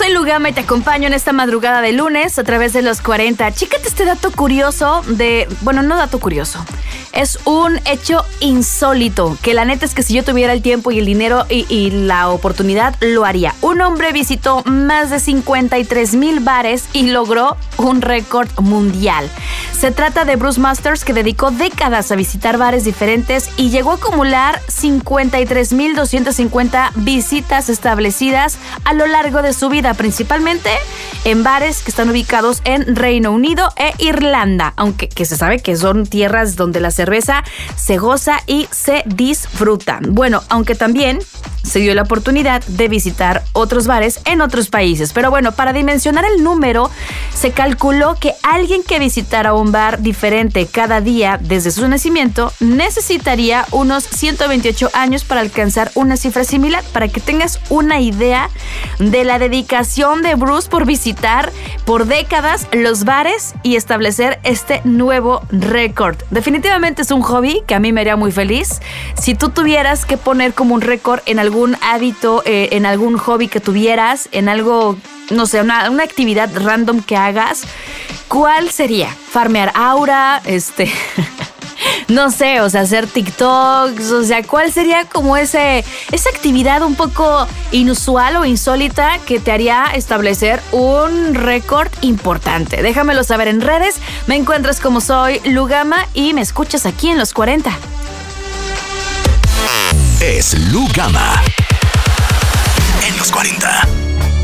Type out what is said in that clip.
soy Lugama y te acompaño en esta madrugada de lunes a través de los 40. Chécate este dato curioso no dato curioso. Es un hecho insólito, que la neta es que si yo tuviera el tiempo y el dinero y la oportunidad, lo haría. Un hombre visitó más de 53,000 bares y logró un récord mundial. Se trata de Bruce Masters, que dedicó décadas a visitar bares diferentes y llegó a acumular 53,250 visitas establecidas a lo largo de su vida, principalmente en bares que están ubicados en Reino Unido e Irlanda, aunque que se sabe que son tierras donde la cerveza se goza y se disfruta. Bueno, aunque también se dio la oportunidad de visitar otros bares en otros países. Pero bueno, para dimensionar el número, se calculó que alguien que visitara un bar diferente cada día desde su nacimiento necesitaría unos 128 años para alcanzar una cifra similar, para que tengas una idea de la dedicación de Bruce por visitar por décadas los bares y establecer este nuevo récord. Definitivamente es un hobby que a mí me haría muy feliz. Si tú tuvieras que poner como un récord en algún hábito, en algún hobby que tuvieras, en algo, no sé, una actividad random que hagas, ¿cuál sería? ¿Farmear aura? No sé, o sea, hacer TikToks, o sea, ¿cuál sería como esa actividad un poco inusual o insólita que te haría establecer un récord importante? Déjamelo saber en redes. Me encuentras como soy Lugama y me escuchas aquí en Los 40. Es Lugama en Los 40.